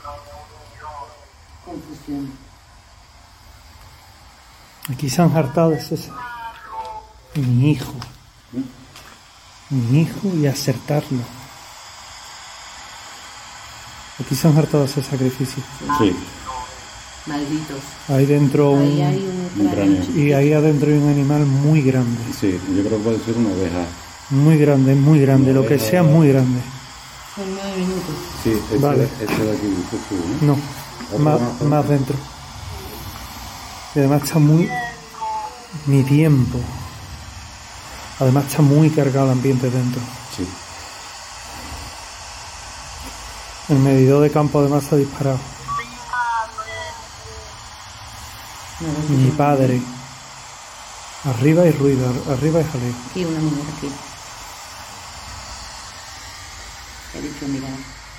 Confusión. Aquí se han hartado de César. Mi hijo. Mi hijo y acertarlo. Aquí se han hartado de ese sacrificio. Sí. Malditos. Ahí dentro Ahí hay un cráneo. y ahí adentro hay un animal muy grande. Sí, yo creo que puede ser una oveja. Muy grande, muy grande. Lo que sea, muy grande. Son 9 minutos. Sí, este, Vale. este de aquí, ¿no? No, Otro más dentro. Y además está muy... Mi tiempo. Además está muy cargado el ambiente dentro. Sí. El medidor de campo además se ha disparado. Mi padre. Arriba hay ruido, arriba hay jaleo. Aquí una mujer aquí. He dicho mirar.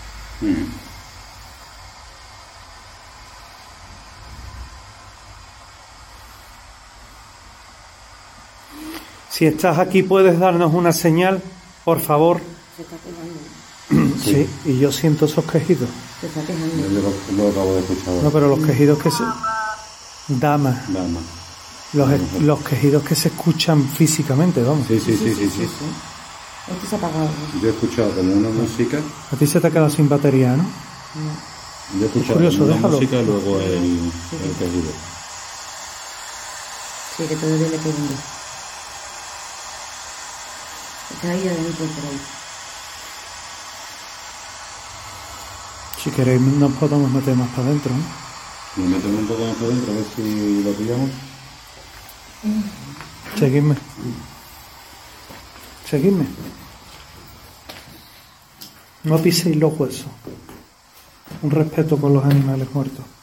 Si estás aquí, ¿puedes darnos una señal, por favor? Se está quejando. Sí, y yo siento esos quejidos. Se está quejando. Yo lo acabo de escuchar ahora. No, pero los quejidos que se... Dama. Dama. Los quejidos que se escuchan físicamente, vamos. Sí. Esto se ha apagado. ¿No? Yo he escuchado como una música. A ti se te ha quedado sin batería, ¿no? Yo he escuchado Curioso, una déjalo. música y luego el quejido. Sí, que todavía le queda un día. Está ahí adentro por ahí. Si queréis nos podemos meter más para adentro, ¿no? Nos metemos un poco más para adentro a ver si lo pillamos. Seguidme. Seguidme. No piséis los huesos. Un respeto por los animales muertos.